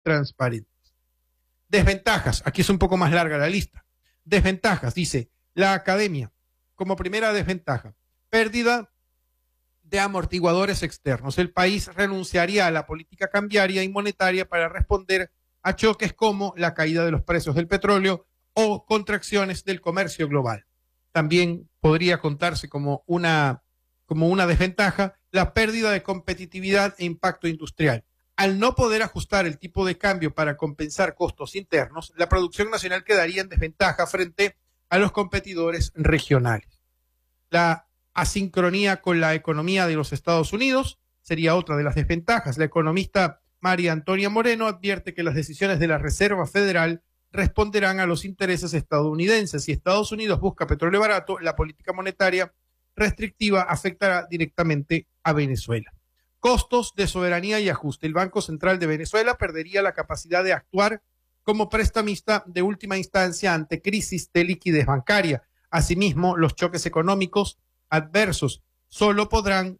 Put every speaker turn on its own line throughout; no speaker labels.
transparentes. Desventajas, aquí es un poco más larga la lista. Desventajas, dice la academia, como primera desventaja, pérdida de amortiguadores externos. El país renunciaría a la política cambiaria y monetaria para responder a choques como la caída de los precios del petróleo o contracciones del comercio global. También podría contarse como una desventaja la pérdida de competitividad e impacto industrial. Al no poder ajustar el tipo de cambio para compensar costos internos, la producción nacional quedaría en desventaja frente a los competidores regionales. La asincronía con la economía de los Estados Unidos sería otra de las desventajas. La economista María Antonia Moreno advierte que las decisiones de la Reserva Federal responderán a los intereses estadounidenses. Si Estados Unidos busca petróleo barato, la política monetaria restrictiva afectará directamente a Venezuela. Costos de soberanía y ajuste. El Banco Central de Venezuela perdería la capacidad de actuar como prestamista de última instancia ante crisis de liquidez bancaria. Asimismo, los choques económicos adversos solo podrían,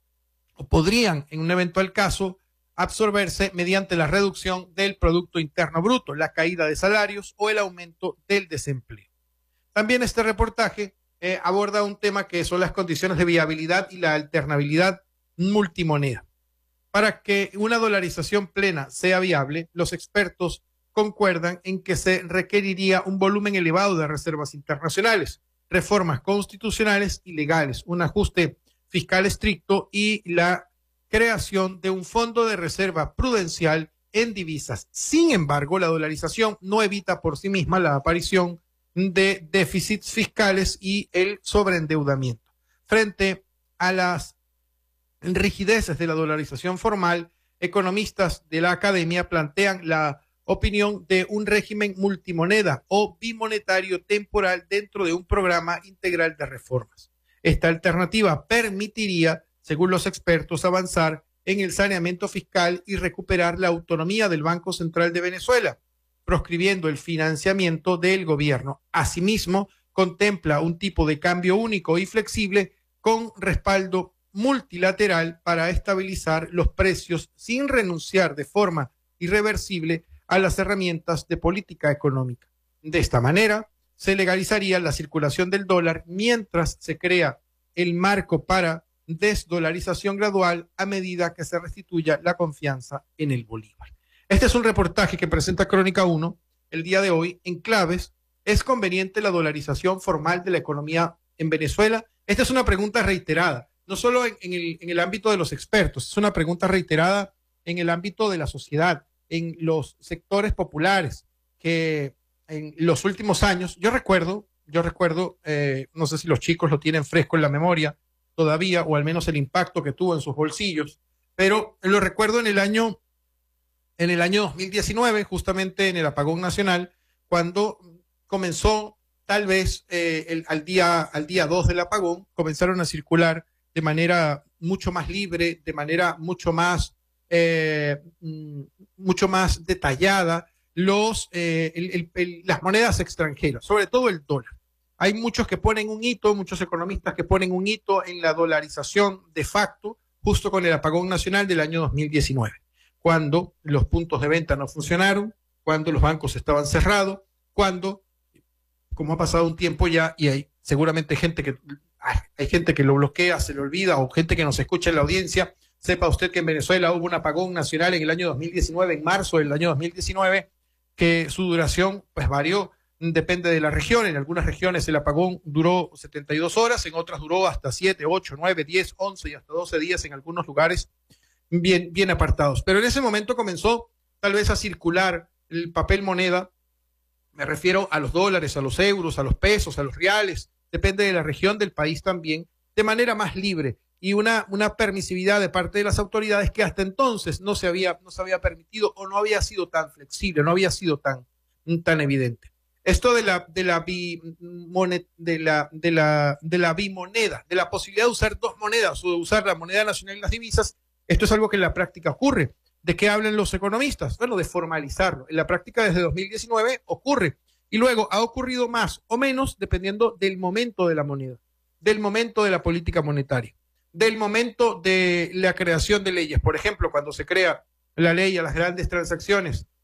en un eventual caso, absorberse mediante la reducción del Producto Interno Bruto, la caída de salarios o el aumento del desempleo. También este reportaje aborda un tema que son las condiciones de viabilidad y la alternabilidad multimoneda. Para que una dolarización plena sea viable, los expertos concuerdan en que se requeriría un volumen elevado de reservas internacionales, reformas constitucionales y legales, un ajuste fiscal estricto y la creación de un fondo de reserva prudencial en divisas. Sin embargo, la dolarización no evita por sí misma la aparición de déficits fiscales y el sobreendeudamiento. Frente a las rigideces de la dolarización formal, economistas de la academia plantean la opinión de un régimen multimoneda o bimonetario temporal dentro de un programa integral de reformas. Esta alternativa permitiría, según los expertos, avanzar en el saneamiento fiscal y recuperar la autonomía del Banco Central de Venezuela, proscribiendo el financiamiento del gobierno. Asimismo, contempla un tipo de cambio único y flexible con respaldo multilateral para estabilizar los precios sin renunciar de forma irreversible a las herramientas de política económica. De esta manera, se legalizaría la circulación del dólar mientras se crea el marco para desdolarización gradual a medida que se restituya la confianza en el bolívar. Este es un reportaje que presenta Crónica 1 el día de hoy en claves. ¿Es conveniente la dolarización formal de la economía en Venezuela? Esta es una pregunta reiterada, no solo en el ámbito de los expertos, es una pregunta reiterada en el ámbito de la sociedad, en los sectores populares, que en los últimos años, yo recuerdo, no sé si los chicos lo tienen fresco en la memoria todavía, o al menos el impacto que tuvo en sus bolsillos, pero lo recuerdo en el año 2019, justamente en el apagón nacional, cuando comenzó tal vez al día 2 del apagón, comenzaron a circular de manera mucho más libre, de manera mucho más detallada las monedas extranjeras, sobre todo el dólar. Hay muchos que ponen un hito, muchos economistas que ponen un hito en la dolarización de facto, justo con el apagón nacional del año 2019, cuando los puntos de venta no funcionaron, cuando los bancos estaban cerrados, cuando, como ha pasado un tiempo ya, y hay seguramente hay gente que lo bloquea, se le olvida, o gente que nos escucha en la audiencia. Sepa usted que en Venezuela hubo un apagón nacional en el año 2019, en marzo del año 2019, que su duración pues varió, depende de la región. En algunas regiones el apagón duró 72 horas, en otras duró hasta 7, 8, 9, 10, 11 y hasta 12 días en algunos lugares bien apartados. Pero en ese momento comenzó tal vez a circular el papel moneda, me refiero a los dólares, a los euros, a los pesos, a los reales, depende de la región del país también, de manera más libre, y una permisividad de parte de las autoridades que hasta entonces no se había permitido, o no había sido tan flexible, no había sido tan evidente. Esto de la bimoneda, de la posibilidad de usar dos monedas o de usar la moneda nacional y las divisas, esto es algo que en la práctica ocurre. ¿De qué hablan los economistas? Bueno, de formalizarlo. En la práctica desde 2019 ocurre, y luego ha ocurrido más o menos dependiendo del momento de la moneda, del momento de la política monetaria, del momento de la creación de leyes. Por ejemplo, cuando se crea la ley a las grandes transacciones.